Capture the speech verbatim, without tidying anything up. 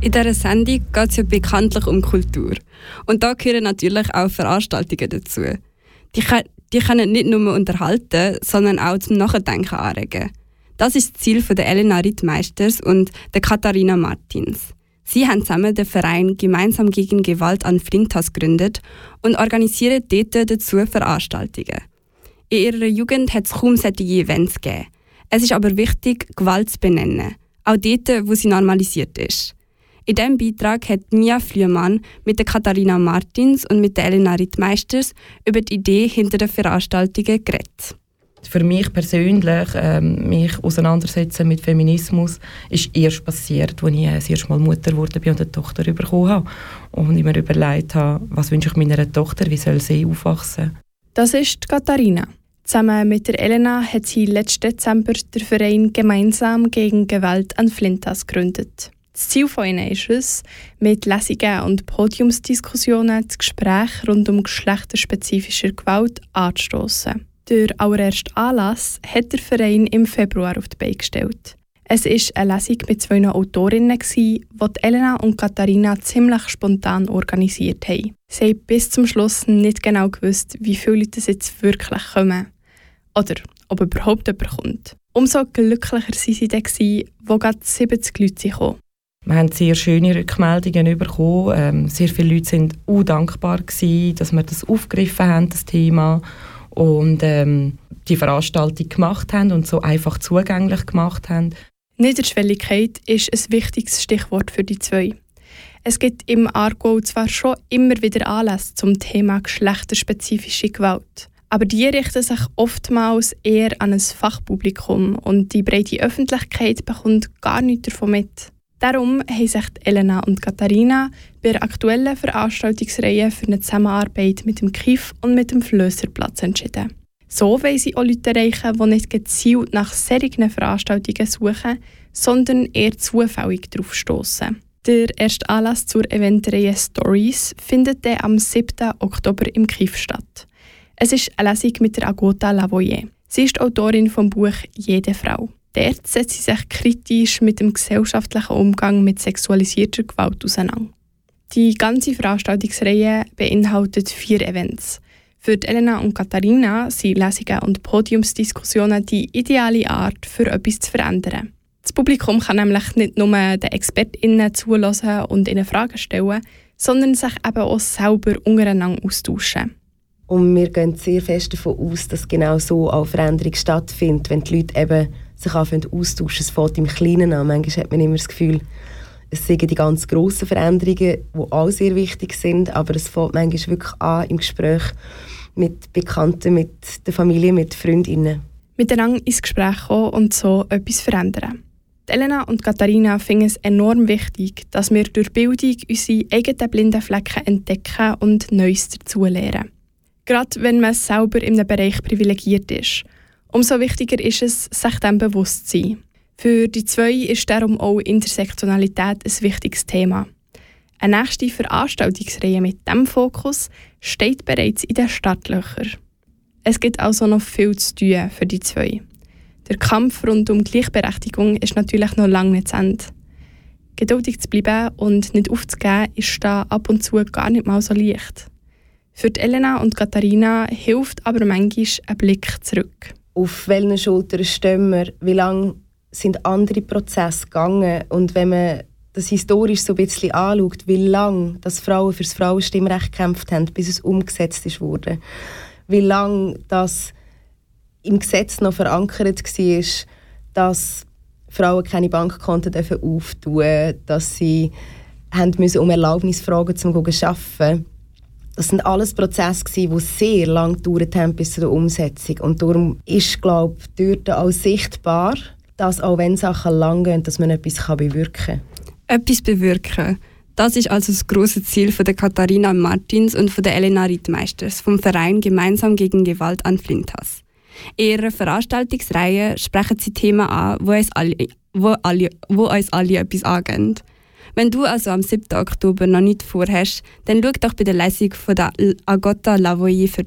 In dieser Sendung geht es ja bekanntlich um Kultur. Und da gehören natürlich auch Veranstaltungen dazu. Die, die können nicht nur unterhalten, sondern auch zum Nachdenken anregen. Das ist das Ziel von der Elena Rittmeisters und der Katharina Martins. Sie haben zusammen den Verein «Gemeinsam gegen Gewalt an Flintas» gegründet und organisieren dort dazu Veranstaltungen. In ihrer Jugend hat es kaum solche Events gegeben. Es ist aber wichtig, Gewalt zu benennen. Auch dort, wo sie normalisiert ist. In diesem Beitrag hat Mia Flüemann mit der Katharina Martins und mit der Elena Rittmeisters über die Idee hinter den Veranstaltungen geredet. Für mich persönlich, ähm, mich auseinandersetzen mit Feminismus, ist erst passiert, als ich das erste Mal Mutter geworden bin und eine Tochter bekommen habe. Und ich mir überlegt habe, was wünsche ich meiner Tochter, wie soll sie aufwachsen? Das ist Katharina. Zusammen mit der Elena hat sie letzten Dezember den Verein «Gemeinsam gegen Gewalt an Flintas» gegründet. Das Ziel von ihnen ist es, mit Lesungen und Podiumsdiskussionen das Gespräch rund um geschlechterspezifische Gewalt anzustossen. Der allererste Anlass hat der Verein im Februar auf die Beine gestellt. Es war eine Lesung mit zwei Autorinnen, die Elena und Katharina ziemlich spontan organisiert haben. Sie haben bis zum Schluss nicht genau gewusst, wie viele Leute jetzt wirklich kommen. Oder ob überhaupt jemand kommt. Umso glücklicher waren sie dann, wo gerade siebzig Leute kamen. Wir haben sehr schöne Rückmeldungen bekommen. Ähm, sehr viele Leute waren auch dankbar gewesen, dass wir das aufgegriffen haben, das Thema. Und ähm, die Veranstaltung gemacht haben und so einfach zugänglich gemacht haben. Niederschwelligkeit ist ein wichtiges Stichwort für die zwei. Es gibt im Aargau zwar schon immer wieder Anlässe zum Thema geschlechterspezifische Gewalt, aber die richten sich oftmals eher an ein Fachpublikum und die breite Öffentlichkeit bekommt gar nichts davon mit. Darum haben sich Elena und Katharina bei der aktuellen Veranstaltungsreihe für eine Zusammenarbeit mit dem K I F und mit dem Flösserplatz entschieden. So wollen sie auch Leute erreichen, die nicht gezielt nach solchen Veranstaltungen suchen, sondern eher zufällig darauf stossen. Der erste Anlass zur Eventreihe «Stories» findet dann am siebten Oktober im K I F statt. Es ist eine Lesung mit der Agota Lavoyer. Sie ist die Autorin vom Buch «Jede Frau». Dort setzt sie sich kritisch mit dem gesellschaftlichen Umgang mit sexualisierter Gewalt auseinander. Die ganze Veranstaltungsreihe beinhaltet vier Events. Für Elena und Katharina sind Lesungen und Podiumsdiskussionen die ideale Art, für etwas zu verändern. Das Publikum kann nämlich nicht nur den ExpertInnen zuhören und ihnen Fragen stellen, sondern sich eben auch selber untereinander austauschen. Und wir gehen sehr fest davon aus, dass genau so auch Veränderung stattfindet, wenn die Leute eben sich anfangen austauschen. Es fängt im Kleinen an. Manchmal hat man immer das Gefühl, es sind die ganz grossen Veränderungen, die auch sehr wichtig sind, aber es fängt manchmal wirklich an im Gespräch mit Bekannten, mit der Familie, mit Freundinnen. Miteinander ins Gespräch kommen und so etwas verändern. Die Elena und Katharina finden es enorm wichtig, dass wir durch Bildung unsere eigenen blinden Flecken entdecken und Neues dazulernen. Gerade wenn man selber in einem Bereich privilegiert ist. Umso wichtiger ist es, sich dem bewusst zu sein. Für die zwei ist darum auch Intersektionalität ein wichtiges Thema. Eine nächste Veranstaltungsreihe mit diesem Fokus steht bereits in den Startlöchern. Es gibt also noch viel zu tun für die zwei. Der Kampf rund um Gleichberechtigung ist natürlich noch lange nicht zu Ende. Geduldig zu bleiben und nicht aufzugeben, ist da ab und zu gar nicht mal so leicht. Für die Elena und Katharina hilft aber manchmal ein Blick zurück. Auf welchen Schultern stehen wir? Wie lange sind andere Prozesse gegangen? Und wenn man das historisch so ein bisschen anschaut, wie lange das Frauen für das Frauenstimmrecht gekämpft haben, bis es umgesetzt wurde. Wie lange das im Gesetz noch verankert war, dass Frauen keine Bankkonten auftun dürfen, dass sie haben müssen um Erlaubnis fragen, um zu arbeiten. Das sind alles Prozesse, die sehr lange gedauert haben bis zur Umsetzung. Und darum ist, glaube ich, dort auch sichtbar, dass auch wenn Sachen lang gehen, dass man etwas bewirken kann. Etwas bewirken. Das ist also das grosse Ziel von der Katharina Martins und von der Elena Rittmeisters vom Verein «Gemeinsam gegen Gewalt an Flintas». In ihrer Veranstaltungsreihe sprechen sie Themen an, wo uns alle, wo alle, wo uns alle etwas angehen. Wenn du also am siebten Oktober noch nichts vorhast, dann schau doch bei der Lesung von der Agota Lavoyer